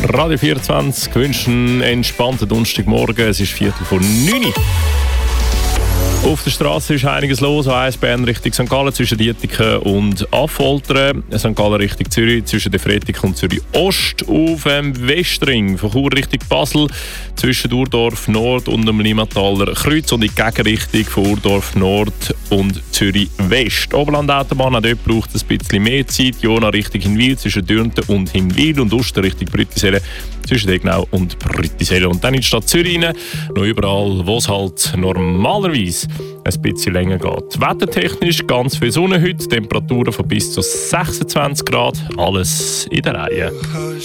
Radio 24 wünschen einen entspannten Donnerstagmorgen. Es ist 8:45. Auf der Straße ist einiges los. A1 Richtung St. Gallen zwischen Dietiken und Affoltern. St. Gallen Richtung Zürich zwischen der Fretig und Zürich Ost. Auf dem Westring von Chur Richtung Basel zwischen Urdorf Nord und dem Limmataler Kreuz und in die Gegenrichtung von Urdorf Nord und Zürich West. Oberland-Autobahn, auch dort braucht es ein bisschen mehr Zeit. Jona Richtung Hinwil zwischen Dürnten und Hinwil und Uster Richtung Brüttisellen zwischen Degnau und Brüttisellen. Und dann in die Stadt Zürich rein, noch überall, wo es halt normalerweise ein bisschen länger geht. Wettertechnisch ganz viel Sonne heute, Temperaturen von bis zu 26 Grad, alles in der Reihe.